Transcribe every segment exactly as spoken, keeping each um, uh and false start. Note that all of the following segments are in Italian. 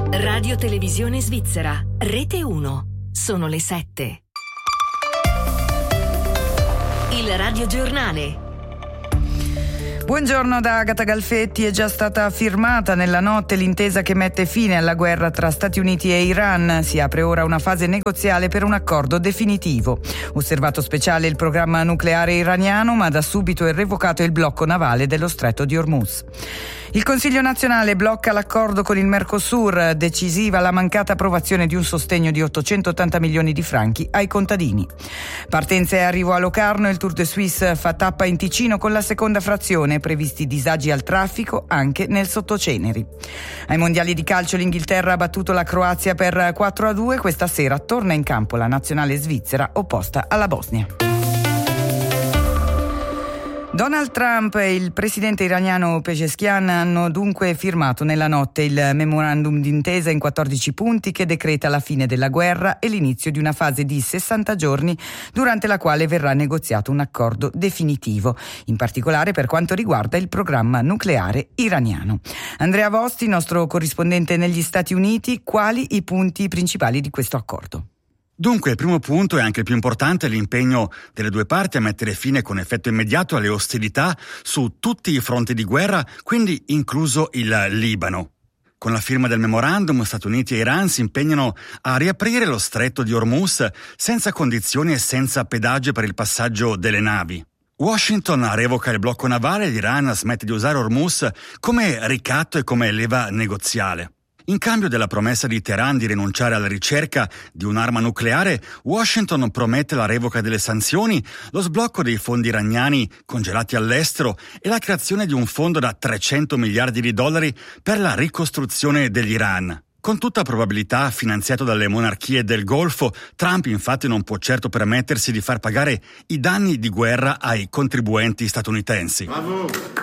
Radio Televisione Svizzera, Rete uno. Sono le sette. Il radiogiornale. Buongiorno da Agata Galfetti. È già stata firmata nella notte l'intesa che mette fine alla guerra tra Stati Uniti e Iran. Si apre ora una fase negoziale per un accordo definitivo. Osservato speciale il programma nucleare iraniano, ma da subito è revocato il blocco navale dello Stretto di Hormuz. Il Consiglio nazionale blocca l'accordo con il Mercosur, decisiva la mancata approvazione di un sostegno di ottocentottanta milioni di franchi ai contadini. Partenza e arrivo a Locarno, il Tour de Suisse fa tappa in Ticino con la seconda frazione, previsti disagi al traffico anche nel Sottoceneri. Ai mondiali di calcio l'Inghilterra ha battuto la Croazia per quattro a due, questa sera torna in campo la nazionale svizzera opposta alla Bosnia. Donald Trump e il presidente iraniano Pezeshkian hanno dunque firmato nella notte il memorandum d'intesa in quattordici punti che decreta la fine della guerra e l'inizio di una fase di sessanta giorni durante la quale verrà negoziato un accordo definitivo, in particolare per quanto riguarda il programma nucleare iraniano. Andrea Vosti, nostro corrispondente negli Stati Uniti, quali i punti principali di questo accordo? Dunque, il primo punto e anche il più importante è l'impegno delle due parti a mettere fine con effetto immediato alle ostilità su tutti i fronti di guerra, quindi incluso il Libano. Con la firma del memorandum, Stati Uniti e Iran si impegnano a riaprire lo stretto di Hormuz senza condizioni e senza pedaggio per il passaggio delle navi. Washington revoca il blocco navale e l'Iran smette di usare Hormuz come ricatto e come leva negoziale. In cambio della promessa di Teheran di rinunciare alla ricerca di un'arma nucleare, Washington promette la revoca delle sanzioni, lo sblocco dei fondi iraniani congelati all'estero e la creazione di un fondo da trecento miliardi di dollari per la ricostruzione dell'Iran. Con tutta probabilità finanziato dalle monarchie del Golfo, Trump infatti non può certo permettersi di far pagare i danni di guerra ai contribuenti statunitensi. Bravo.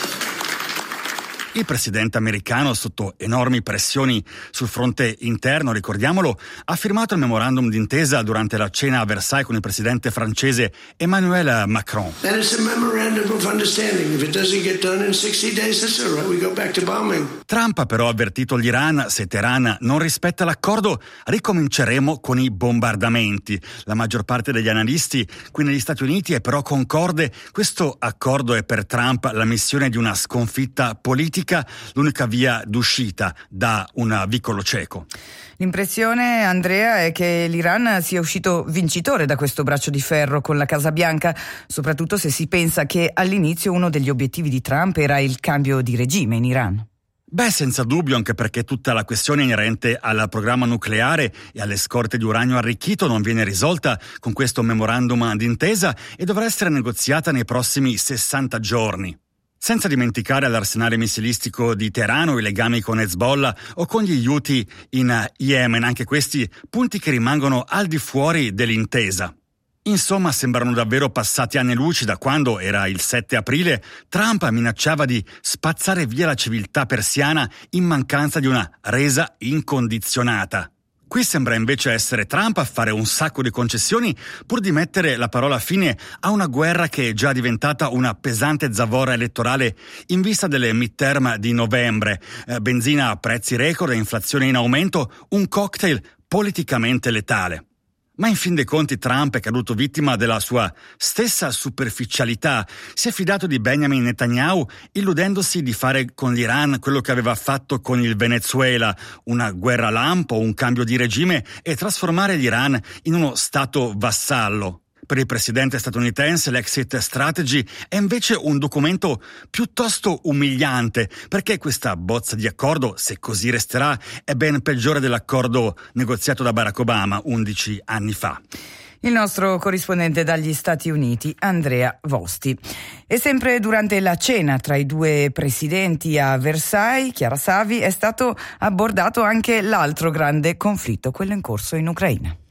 Il presidente americano, sotto enormi pressioni sul fronte interno, ricordiamolo, ha firmato il memorandum d'intesa durante la cena a Versailles con il presidente francese Emmanuel Macron. And it's a memorandum of understanding. If it doesn't get done in sixty days, that's all right. We go back to bombing. Trump ha però avvertito l'Iran: se Teheran non rispetta l'accordo, ricominceremo con i bombardamenti. La maggior parte degli analisti qui negli Stati Uniti è però concorde. Questo accordo è per Trump la missione di una sconfitta politica, l'unica via d'uscita da un vicolo cieco. L'impressione, Andrea, è che l'Iran sia uscito vincitore da questo braccio di ferro con la Casa Bianca, soprattutto se si pensa che all'inizio uno degli obiettivi di Trump era il cambio di regime in Iran. Beh, senza dubbio, anche perché tutta la questione inerente al programma nucleare e alle scorte di uranio arricchito non viene risolta con questo memorandum d'intesa e dovrà essere negoziata nei prossimi sessanta giorni. Senza dimenticare l'arsenale missilistico di Teheran o i legami con Hezbollah o con gli Houthi in Yemen, anche questi punti che rimangono al di fuori dell'intesa. Insomma, sembrano davvero passati anni luci da quando, era il sette aprile, Trump minacciava di spazzare via la civiltà persiana in mancanza di una resa incondizionata. Qui sembra invece essere Trump a fare un sacco di concessioni pur di mettere la parola fine a una guerra che è già diventata una pesante zavorra elettorale in vista delle midterm di novembre. Eh, benzina a prezzi record e inflazione in aumento, un cocktail politicamente letale. Ma in fin dei conti Trump è caduto vittima della sua stessa superficialità. Si è fidato di Benjamin Netanyahu illudendosi di fare con l'Iran quello che aveva fatto con il Venezuela, una guerra lampo, un cambio di regime e trasformare l'Iran in uno stato vassallo. Per il presidente statunitense l'Exit Strategy è invece un documento piuttosto umiliante, perché questa bozza di accordo, se così resterà, è ben peggiore dell'accordo negoziato da Barack Obama undici anni fa. Il nostro corrispondente dagli Stati Uniti, Andrea Vosti. E sempre durante la cena tra i due presidenti a Versailles, Chiara Savi, è stato abbordato anche l'altro grande conflitto, quello in corso in Ucraina.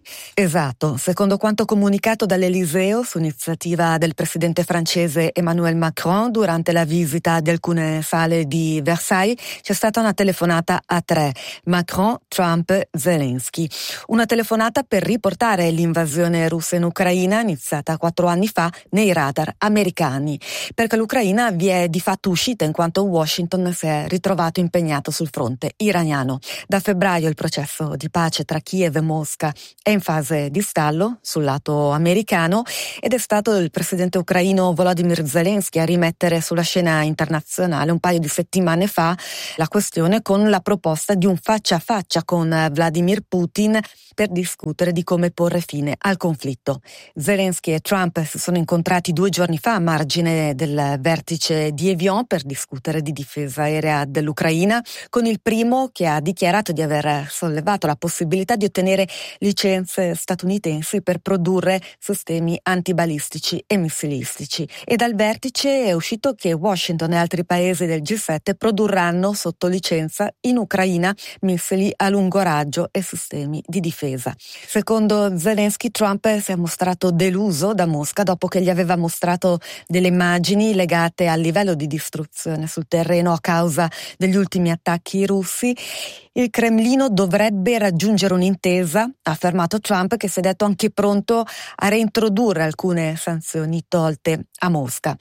Esatto, secondo quanto comunicato dall'Eliseo su iniziativa del presidente francese Emmanuel Macron durante la visita di alcune sale di Versailles, c'è stata una telefonata a tre: Macron, Trump, Zelensky. Una telefonata per riportare l'invasione russa in Ucraina, iniziata quattro anni fa, nei radar americani, perché l'Ucraina vi è di fatto uscita in quanto Washington si è ritrovato impegnato sul fronte iraniano. Da febbraio il processo di pace tra Kiev e Mosca è in fase di stallo sul lato americano ed è stato il presidente ucraino Volodymyr Zelensky a rimettere sulla scena internazionale un paio di settimane fa la questione con la proposta di un faccia a faccia con Vladimir Putin per discutere di come porre fine al conflitto. Zelensky e Trump si sono incontrati due giorni fa a margine del vertice di Evian per discutere di difesa aerea dell'Ucraina, con il primo che ha dichiarato di aver sollevato la possibilità di ottenere licenze statunitensi per produrre sistemi antibalistici e missilistici. E dal vertice è uscito che Washington e altri paesi del G sette produrranno sotto licenza in Ucraina missili a lungo raggio e sistemi di difesa. Secondo Zelensky, Trump si è mostrato deluso da Mosca dopo che gli aveva mostrato delle immagini legate al livello di distruzione sul terreno a causa degli ultimi attacchi russi. Il Cremlino dovrebbe raggiungere un'intesa, ha affermato Trump, che si è detto anche pronto a reintrodurre alcune sanzioni tolte a Mosca.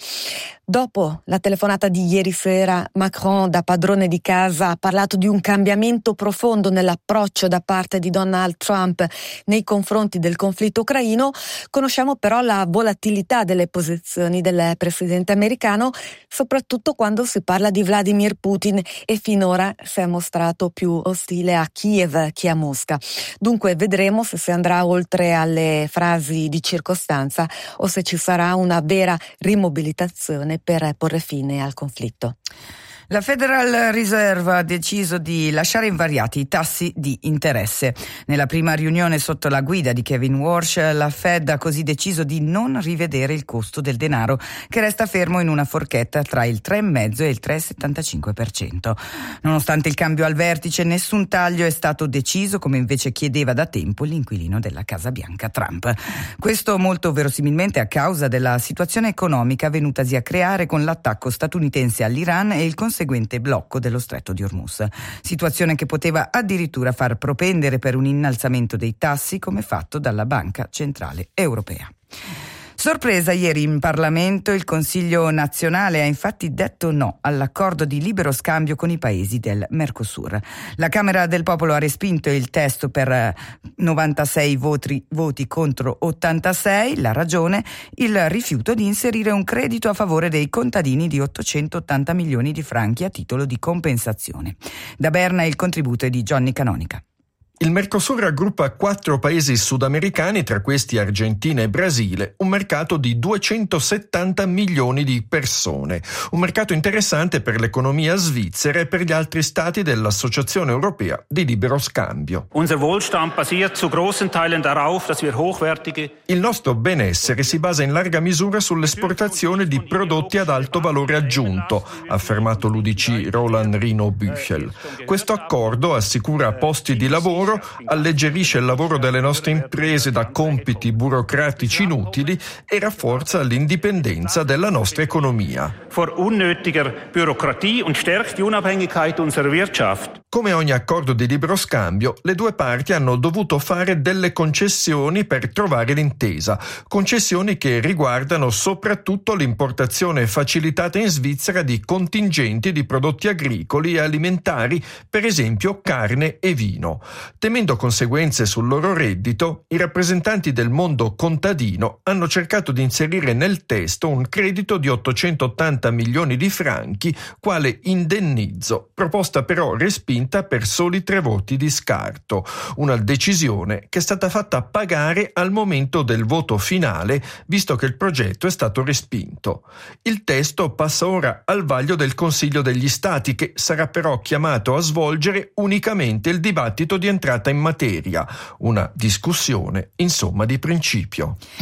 Dopo la telefonata di ieri sera, Macron, da padrone di casa, ha parlato di un cambiamento profondo nell'approccio da parte di Donald Trump nei confronti del conflitto ucraino. Conosciamo però la volatilità delle posizioni del presidente americano, soprattutto quando si parla di Vladimir Putin, e finora si è mostrato più ostile a Kiev che a Mosca. Dunque vedremo se si andrà oltre alle frasi di circostanza o se ci sarà una vera rimobilitazione per porre fine al conflitto. La Federal Reserve ha deciso di lasciare invariati i tassi di interesse. Nella prima riunione sotto la guida di Kevin Warsh, la Fed ha così deciso di non rivedere il costo del denaro, che resta fermo in una forchetta tra il tre virgola cinque e il tre virgola settantacinque per cento. Nonostante il cambio al vertice, nessun taglio è stato deciso, come invece chiedeva da tempo l'inquilino della Casa Bianca Trump. Questo molto verosimilmente a causa della situazione economica venutasi a creare con l'attacco statunitense all'Iran e il conseguente blocco dello stretto di Hormuz, situazione che poteva addirittura far propendere per un innalzamento dei tassi come fatto dalla Banca Centrale Europea. Sorpresa ieri in Parlamento, il Consiglio nazionale ha infatti detto no all'accordo di libero scambio con i paesi del Mercosur. La Camera del Popolo ha respinto il testo per novantasei voti, voti contro ottantasei. La ragione? Il rifiuto di inserire un credito a favore dei contadini di ottocentottanta milioni di franchi a titolo di compensazione. Da Berna il contributo è di Johnny Canonica. Il Mercosur raggruppa quattro paesi sudamericani, tra questi Argentina e Brasile, un mercato di duecentosettanta milioni di persone. Un mercato interessante per l'economia svizzera e per gli altri stati dell'Associazione Europea di Libero Scambio. Unser Wohlstand basiert zu großen Teilen darauf, dass wir hochwertige. Il nostro benessere si basa in larga misura sull'esportazione di prodotti ad alto valore aggiunto, ha affermato l'U D C Roland Rino Büchel. Questo accordo assicura posti di lavoro, alleggerisce il lavoro delle nostre imprese da compiti burocratici inutili e rafforza l'indipendenza della nostra economia. Vor unnötiger Bürokratie und stärkt die Unabhängigkeit unserer Wirtschaft. Come ogni accordo di libero scambio, le due parti hanno dovuto fare delle concessioni per trovare l'intesa, concessioni che riguardano soprattutto l'importazione facilitata in Svizzera di contingenti di prodotti agricoli e alimentari, per esempio carne e vino. Temendo conseguenze sul loro reddito, i rappresentanti del mondo contadino hanno cercato di inserire nel testo un credito di ottocentottanta milioni di franchi quale indennizzo, proposta però respinta per soli tre voti di scarto. Una decisione che è stata fatta pagare al momento del voto finale, visto che il progetto è stato respinto. Il testo passa ora al vaglio del Consiglio degli Stati, che sarà però chiamato a svolgere unicamente il dibattito di entrata in materia, una discussione insomma di principio.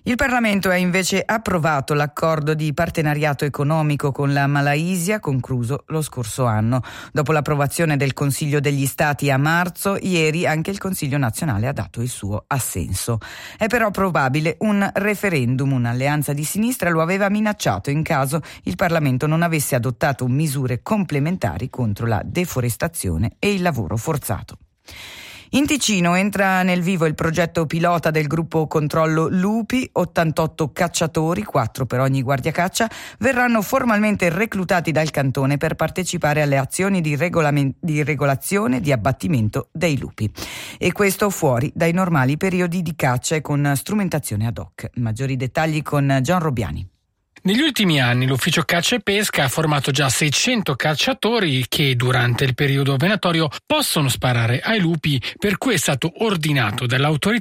Il Parlamento ha invece approvato l'accordo di partenariato economico con la Malaysia concluso lo scorso anno. Dopo l'approvazione del Consiglio degli Stati a marzo, ieri anche il Consiglio nazionale ha dato il suo assenso. È però probabile un referendum. Un'alleanza di sinistra lo aveva minacciato in caso il Parlamento non avesse adottato misure complementari contro la deforestazione e il lavoro forzato. In Ticino entra nel vivo il progetto pilota del gruppo Controllo Lupi. ottantotto cacciatori, quattro per ogni guardiacaccia, verranno formalmente reclutati dal cantone per partecipare alle azioni di, regolamen- di regolazione di abbattimento dei lupi. E questo fuori dai normali periodi di caccia e con strumentazione ad hoc. Maggiori dettagli con Gian Robbiani. Negli ultimi anni l'Ufficio Caccia e Pesca ha formato già seicento cacciatori che durante il periodo venatorio possono sparare ai lupi, per cui è stato ordinato dall'autorità